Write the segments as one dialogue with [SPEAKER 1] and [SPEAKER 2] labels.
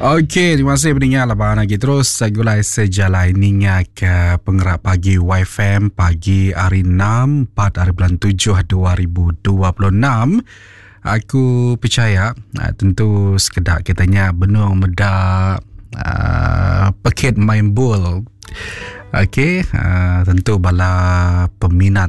[SPEAKER 1] Okey, terima kasih pendengar laban lagi terus segulai sejalan ninya ke pengerak pagi YFM pagi hari 6 4 hari bulan 7 2026. Aku percaya tentu sekedar katanya benung medak paket main bola. Okey, tentu bala peminat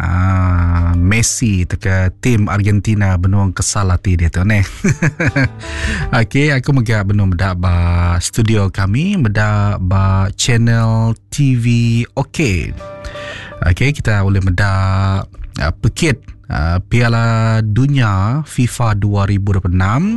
[SPEAKER 1] Messi teka tim Argentina benuang kesal hati dia tu ne. Okey, aku megak benung medak ba studio kami, medak ba channel TV Okey. Okey, kita boleh medak paket Piala Dunia FIFA 2026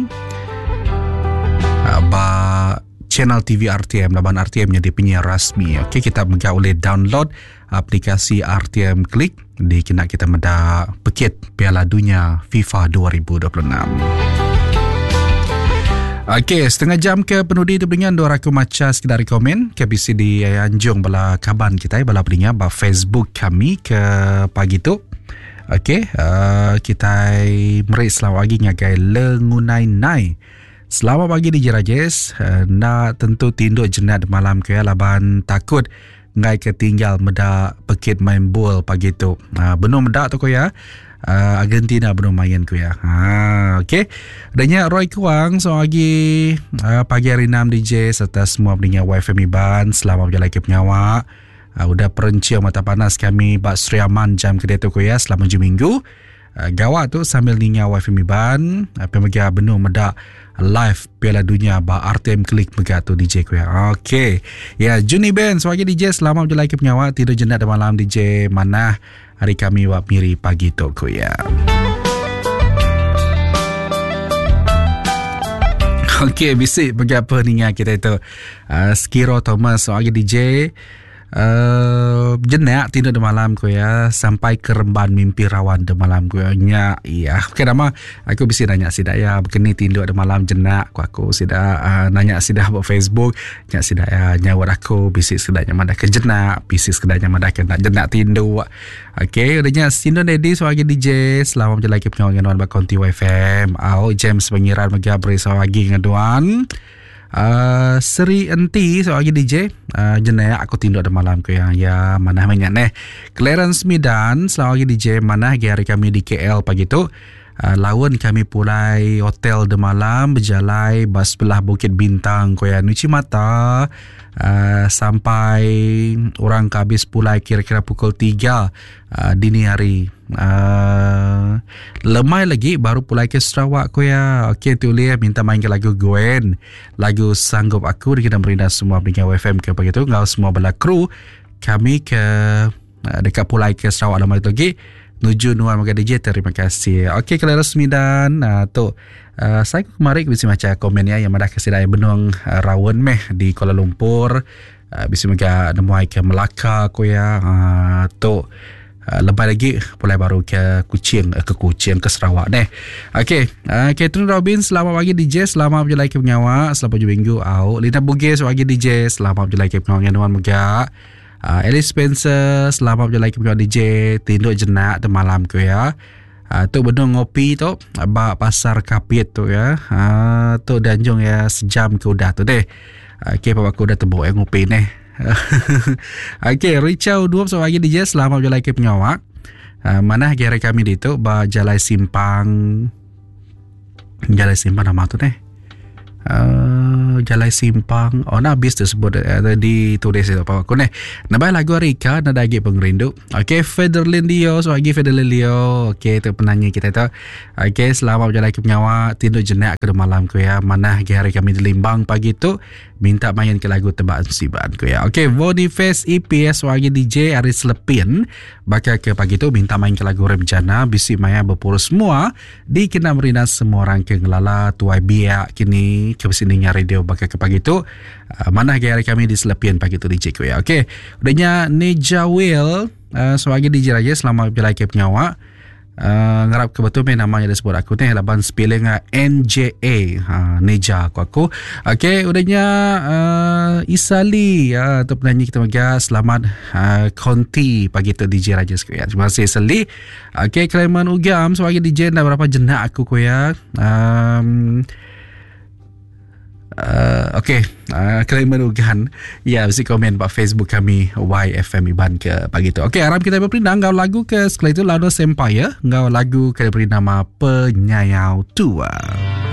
[SPEAKER 1] ba channel TV RTM, laban RTM jadi penyiar rasmi. Okey, kita megak boleh download aplikasi RTM Klik di kena kita meda paket Piala Dunia FIFA 2026. Okey, setengah jam ke penudi tu dengan dua aku maca sekedar komen ke bisi di anjung bala kaban kita bala pendengar ba Facebook kami ke pagi tu. Okey, kita meri selamat pagi ngagai lengunai nai. Selamat pagi di Jerajes. Nak tentu tinduk jenat malam ke laban takut ngai ketinggal meda paket main bola pagi tu. Benar meda tu ko ya. Argentina benar main ko ya. Okey. Adanya Roy Kuang so lagi pagi hari 6 DJ serta semua pendengar YFM Iban selamat berjalan ke penyawa. Udah perenciang mata panas kami Bak Sri Aman jam kedai tu ko ya selama 7 minggu. Gawat tu sambil ninga wifi Miban apa mega benuh medak live Piala Dunia ba RTM Klik mega tu DJ ku ya. Okey. Ya Juni Ben sebagai DJ selamat berjalan ke penyawa tidur jenat malam DJ mana hari kami wak miri pagi tu ku ya. Okey bisik bagi apa ninga kita itu Skiro Thomas sebagai DJ jenak tidur di malam ko ya sampai ke remban mimpi rawan di malam ko nya iya kenapa aku bisa nanya sidak ya begini tidur di malam jenak aku sidak nanya sidak buat Facebook nya sidak ya nyawar aku bisik sedaknya madak ke jenak bisik sedaknya madak ke nak jenak tidur. Okey udahnya Sindo Dedi sebagai DJ selamat berjalan ke penyawangan ba konti YFM James pengiran megabri sebagai ngaduan Seri Enti sebagai DJ jenaya aku tindak ada malam ke yang ya mana banyak neh Clarence Midan sebagai DJ mana hari kami di KL pagi tu lawan kami pulai hotel de malam berjalai bas belah Bukit Bintang ko ya Nuci Mata sampai orang habis pulai kira-kira pukul 3 dini hari. Lemai lagi baru pulai ke Sarawak ko ya. Okey tu lihat minta main ke lagu Gwen, lagu Sanggup Aku kita merindah semua pendengar WFM ke begitu ngau semua bala kru kami ke dekat pulai ke Sarawak lama itu lagi nuju Nuan Maga DJ. Terima kasih. Okey kalau resmi dan tu saya kemarin bisa baca komen ya yang madah kesidai benung rawon meh di Kuala Lumpur bisa mega nemuai ke Melaka ko ya tu lepas lagi pulai baru ke Kuching ke Sarawak deh. Okey, Catherine Robin selamat pagi DJ, selamat berjalan ke penyawa, selamat hujung minggu. Lina Bugis pagi DJ, selamat berjalan ke penyawa Nuan Mega. Alice Spencer selamat berjalan ke penyawa DJ, tinduk jenak de malam ke ya. Tu benung ngopi tu ba pasar Kapit tu ya. Tu danjung ya sejam ke udah tu deh. Okey, papa aku dah tebuk ngopi neh. Okey, Richau 2 sebagai DJ selamat berjalan ke penyawa. Mana hari kami di tu ba Jalai Simpang nama tu deh. Jalai Simpang habis tersebut di tulis itu apa aku nih nabai lagu Rika nada lagi pengerindu. Okey, Federlin Dio sebagai Federlin Dio. Okey, tu penanya kita tu. Okey, selamat berjalan ke penyawa tidur jenak ke malam ku ya mana hari kami di Limbang pagi tu minta main ke lagu Tebak Musiban ku ya. Okey, Boniface EPS sebagai DJ Aris Lepin bakal ke pagi tu minta main ke lagu Remjana bisi maya berpuru semua di kena merindas semua orang ke ngelala tuai biak kini ke sininya radio bakal ke pagi tu mana hari kami di Selepian pagi tu DJ ku ya. Okey, udahnya Neja Will sebagai DJ lagi selamat berjalan ke penyawa. Ngarap kebetul namanya dia sebut aku ni laban spelling NJA Neja aku. Okey, udahnya Isali tu penyanyi kita mega selamat konti pagi tu DJ Raja ku ya. Terima kasih Isali. Okey, Clement Ugam sebagai DJ dah berapa jenak aku ku ya. Kalian menugan. Ya, mesti komen pak Facebook kami YFM Iban ke pagi tu. Okey, harap kita beri ngau lagu ke sekali itu Lado Empire, ngau lagu ke beri nama Penyayau Tua.